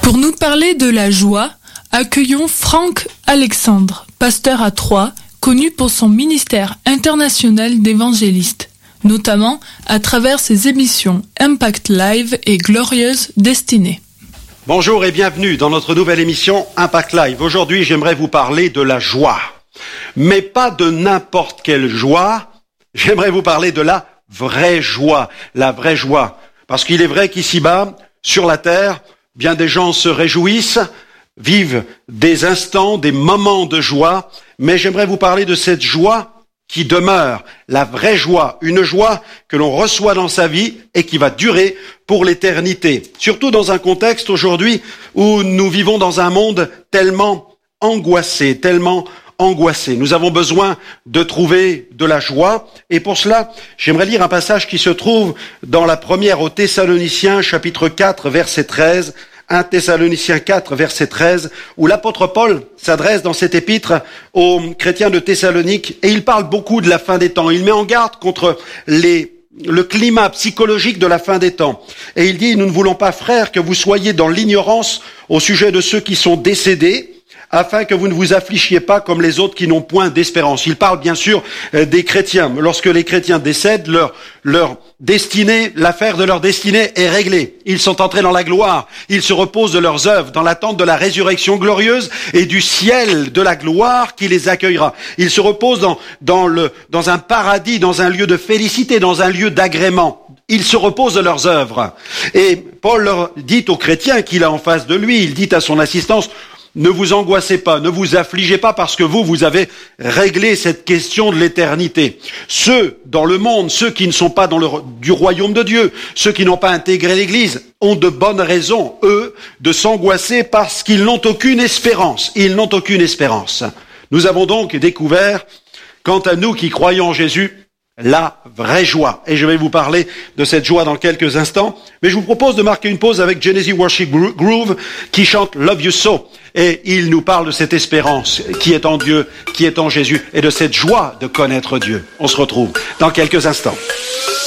Pour nous parler de la joie, accueillons Franck Alexandre, pasteur à Troyes, connu pour son ministère international d'évangélistes, notamment à travers ses émissions Impact Live et Glorieuse Destinée. Bonjour et bienvenue dans notre nouvelle émission Impact Live. Aujourd'hui, j'aimerais vous parler de la joie. Mais pas de n'importe quelle joie. J'aimerais vous parler de la vraie joie. La vraie joie. Parce qu'il est vrai qu'ici-bas, sur la terre, bien des gens se réjouissent, vivent des instants, des moments de joie. Mais j'aimerais vous parler de cette joie qui demeure, la vraie joie, une joie que l'on reçoit dans sa vie et qui va durer pour l'éternité. Surtout dans un contexte aujourd'hui où nous vivons dans un monde tellement angoissé, Nous avons besoin de trouver de la joie et pour cela, j'aimerais lire un passage qui se trouve dans la première aux Thessaloniciens, chapitre 4, verset 13, 1 Thessaloniciens 4, verset 13, où l'apôtre Paul s'adresse dans cet épître aux chrétiens de Thessalonique et il parle beaucoup de la fin des temps. Il met en garde contre le climat psychologique de la fin des temps. Et il dit, nous ne voulons pas, frères, que vous soyez dans l'ignorance au sujet de ceux qui sont décédés, afin que vous ne vous affligiez pas comme les autres qui n'ont point d'espérance. Il parle bien sûr des chrétiens. Lorsque les chrétiens décèdent, leur destinée, l'affaire de leur destinée est réglée. Ils sont entrés dans la gloire. Ils se reposent de leurs œuvres dans l'attente de la résurrection glorieuse et du ciel de la gloire qui les accueillera. Ils se reposent dans un paradis, dans un lieu de félicité, dans un lieu d'agrément. Ils se reposent de leurs œuvres. Et Paul leur dit aux chrétiens qu'il a en face de lui, il dit à son assistance, ne vous angoissez pas, ne vous affligez pas parce que vous avez réglé cette question de l'éternité. Ceux dans le monde, ceux qui ne sont pas du royaume de Dieu, ceux qui n'ont pas intégré l'Église, ont de bonnes raisons, eux, de s'angoisser parce qu'ils n'ont aucune espérance. Ils n'ont aucune espérance. Nous avons donc découvert, quant à nous qui croyons en Jésus, la vraie joie. Et je vais vous parler de cette joie dans quelques instants. Mais je vous propose de marquer une pause avec Genesis Worship Groove qui chante Love You So. Et il nous parle de cette espérance qui est en Dieu, qui est en Jésus et de cette joie de connaître Dieu. On se retrouve dans quelques instants.